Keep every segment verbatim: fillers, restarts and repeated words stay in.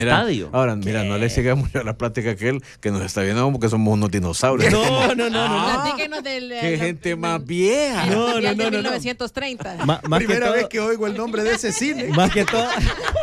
estadio. Ahora, mira, no le siga mucho la plática a aquel que nos está viendo como que somos unos dinosaurios. No, no, no, no. Ah, platíquenos del... ¡Qué del, gente del, más vieja! del No, no, mundial no, de no, mil no. novecientos treinta. Ma- más Primera que todo, vez que oigo el nombre de ese cine. Más que todo.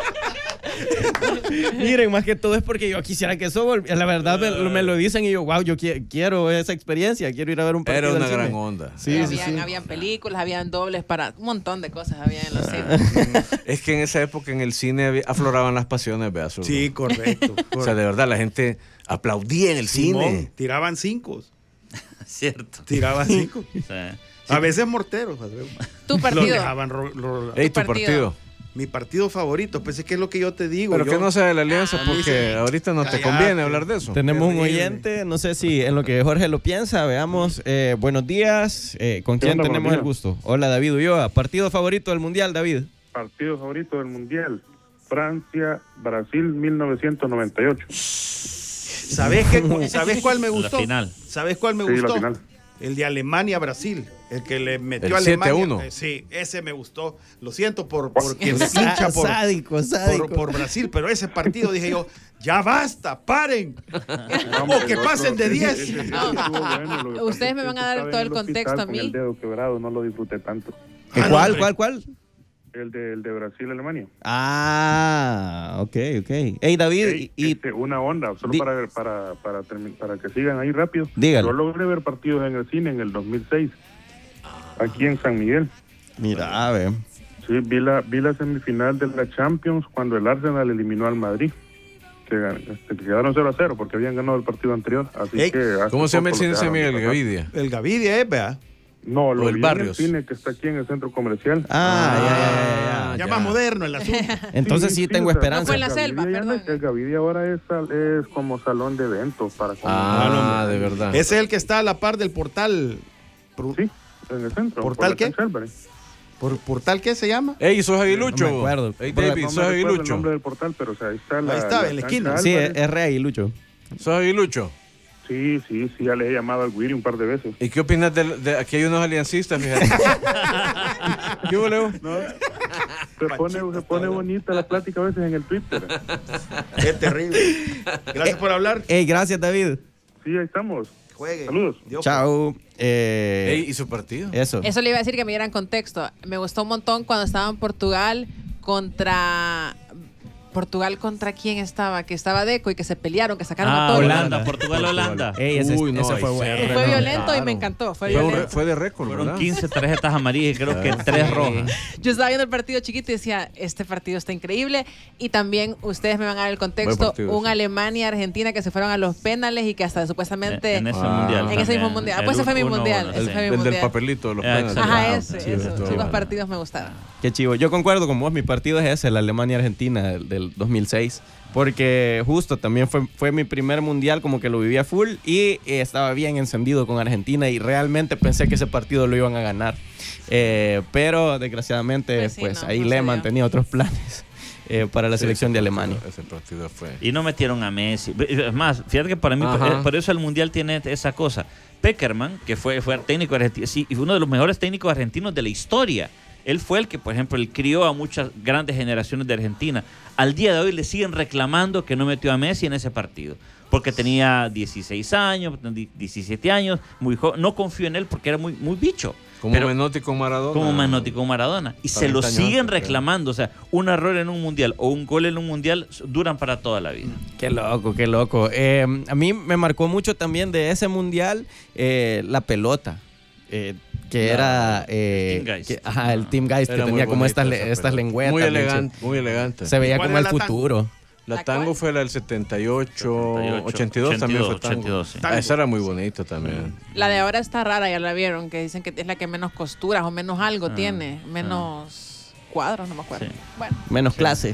Miren, más que todo es porque yo quisiera que eso volviera. La verdad me, me lo dicen y yo, wow, yo qui- quiero esa experiencia, quiero ir a ver un partido. Era una al gran cine. onda. Sí, sí, habían, sí. habían películas, habían dobles para... Un montón de cosas había en los cines. Es que en esa época en el cine había- afloraban las pasiones, vea. Zurdo. Sí, correcto. O sea, de verdad, la gente aplaudía en el Simón, cine. tiraban cinco. Cierto. Tiraban cinco. Sí. A veces morteros. Tu Los partido. dejaban ro- ro- Ey, tu Tu partido. partido. Mi partido favorito, pues es que es lo que yo te digo. Pero yo- que no sea de la alianza Ah, a mí porque sí. ahorita no te Cállate. conviene hablar de eso. Tenemos un Terrible. oyente, no sé si en lo que Jorge lo piensa, veamos. Eh, buenos días, eh, ¿con ¿Qué quién onda? tenemos Buenos el días. gusto? Hola, David Ulloa. ¿Partido favorito del Mundial, David? Partido favorito del Mundial. Francia, Brasil, mil novecientos noventa y ocho. ¿Sabes, qué, ¿Sabes cuál me La gustó? final. ¿Sabes cuál me Sí, la gustó? final. El de Alemania-Brasil. El que le metió El a Alemania. siete a uno. Eh, sí, ese me gustó. Lo siento por, por quien me Sa- hincha por, sádico, sádico. por, por Brasil, pero ese partido dije yo, ya basta, paren. O que pasen de diez. Ustedes me van a dar todo el contexto a mí. El dedo quebrado, no lo disfruté tanto. ¿Qué, Ah, no, ¿Cuál, hombre. cuál, cuál? El de, el de Brasil-Alemania. Ah, ok, ok. Hey, David, Ey, y, y- este, una onda, solo di- para, para, para, termi- para que sigan ahí rápido. Dígalo. Yo logré ver partidos en el cine en el dos mil seis, aquí en San Miguel. mira, a ver. Sí, vi la, vi la semifinal de la Champions cuando el Arsenal eliminó al Madrid. Que, gan- este, que quedaron cero a cero porque habían ganado el partido anterior. Así Ey, que hace ¿Cómo se llama el poco cine lo San quedaron Miguel, de pasar. Gavidia? El Gavidia es, vea. No, O lo el vi Barrios. en el cine que está aquí en el centro comercial. Ah, ya, ya, ya, ya. Ya más moderno el asunto. Entonces sí, tengo o sea, esperanza. No fue en la el selva, Gavidia ya no es- perdón. El Gavidia ahora es, sal- es como salón de eventos para Ah, de verdad. Ese es el que está a la par del portal. Por- Sí, en el centro. ¿Portal por la qué? Cancelbery. por- ¿Portal qué se llama? Ey, sos aguilucho. No me acuerdo. Ey, Por la- David, No sos me recuerdo el aguilucho. nombre del portal, pero o sea, ahí está la, Ahí está, la en la cancha esquina. Sí, Álvarez. es, es Rey Lucho. ¿Sos aguilucho? Sí, sí, sí, ya le he llamado al Wiri un par de veces. ¿Y qué opinas de, de- aquí hay unos aliancistas, fíjate? ¿Qué hubo, Leo? No, se pone, se pone bonita la plática a veces en el Twitter. Es terrible. Gracias por hablar. Hey, gracias, David. Sí, ahí estamos. Juegue. Saludos. Dios. Chao. Eh, Ey, ¿y su partido? Eso. Eso le iba a decir que me dieran contexto. Me gustó un montón cuando estaba en Portugal contra... Portugal contra quién estaba, que estaba Deco y que se pelearon, que sacaron a Ah, todos. Holanda, Portugal, Holanda. Ey, ese, Uy, no, ese ahí fue se bueno. Fue Claro. violento y me encantó. Fue Fue, un- violento. fue de récord, Fueron ¿verdad? quince tarjetas amarillas y creo que tres rojas. Yo estaba viendo el partido chiquito y decía, este partido está increíble. Y también ustedes me van a dar el Buen contexto, partido, un sí. Alemania-Argentina que se fueron a los penales y que hasta supuestamente... En ese Ah. mundial. En ese mismo también. mundial. El Pues ese fue mi uno a mundial, uno, ese sí. fue mi El del mundial. papelito de los Ah, penaltis. exacto. Ajá, Ah, ese, sí, eso. estuvo Esos dos bueno. partidos me gustaron. Qué chivo. Yo concuerdo con vos, mi partido es ese, la Alemania-Argentina del, del dos mil seis. Porque justo también fue, fue mi primer mundial, como que lo vivía full y eh, estaba bien encendido con Argentina y realmente pensé que ese partido lo iban a ganar. Eh, pero desgraciadamente, Pues pues, sí, no, ahí no se Lehmann dio. tenía otros planes eh, para la Sí, selección ese de partido- Alemania. Ese partido fue. Y no metieron a Messi. Es más, fíjate que para mí, Ajá. eh, por eso el Mundial tiene esa cosa. Peckerman, que fue, fue técnico argentino, sí, y fue uno de los mejores técnicos argentinos de la historia. Él fue el que, por ejemplo, él crió a muchas grandes generaciones de Argentina. Al día de hoy le siguen reclamando que no metió a Messi en ese partido. Porque tenía dieciséis años, diecisiete años, muy joven. No confío en él porque era muy, muy bicho. Como Pero- Menotti con Maradona. Como Menotti con Maradona. Y se lo cuarenta años siguen antes, reclamando. O sea, un error en un mundial o un gol en un mundial duran para toda la vida. Qué loco, qué loco. Eh, a mí me marcó mucho también de ese mundial eh, la pelota. eh, que La- era eh, Team Geist. que- ajá, el Team Geist, que Era muy tenía como bonita estas, esa le- estas pelota. lengüetas. Muy bien elegante, muy elegante. Se veía ¿Cuál como el era la tango? futuro. La ¿La tango cuál? fue la del setenta y ocho, setenta y ocho, ochenta y dos también fue tango. ochenta y dos, sí. Ah, esa era muy bonita también. La de ahora está rara, ya la vieron, que dicen que es la que menos costuras o menos algo Ah, tiene, menos cuadros, no me acuerdo. Sí. Bueno, Menos clase.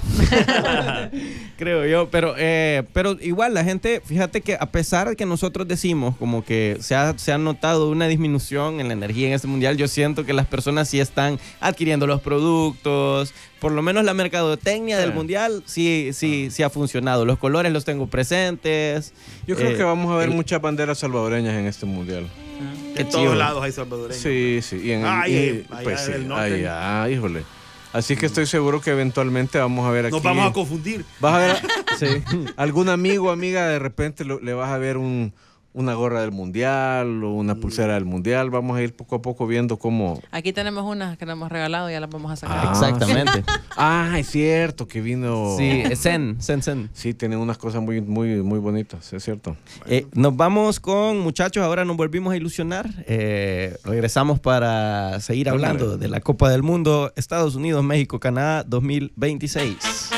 Creo yo. Pero, eh, pero igual la gente, fíjate que a pesar de que nosotros decimos como que se ha, se ha notado una disminución en la energía en este mundial, yo siento que las personas sí están adquiriendo los productos. Por lo menos la mercadotecnia del Sí. mundial sí, sí, sí ha funcionado. Los colores los tengo presentes. Yo creo Eh, que vamos a ver el- muchas banderas salvadoreñas en este mundial. Qué En todos chivo. lados hay salvadoreños. Sí, sí. Y en el, Ay, y- eh, allá pues sí, del norte. allá, híjole. Así que estoy seguro que eventualmente vamos a ver aquí. Nos vamos a confundir. Vas a ver sí, algún amigo o amiga, de repente lo, le vas a ver un, una gorra del mundial o una pulsera del mundial. Vamos a ir poco a poco viendo cómo. Aquí tenemos unas que nos hemos regalado y ya las vamos a sacar. Ah, Exactamente. Ah, es cierto que vino. Sí, Zen, Zen, Zen. Sí, tienen unas cosas muy, muy, muy bonitas, es cierto. Eh, nos vamos con, muchachos, ahora nos volvimos a ilusionar. Eh, regresamos para seguir hablando de la Copa del Mundo Estados Unidos, México, Canadá dos mil veintiséis.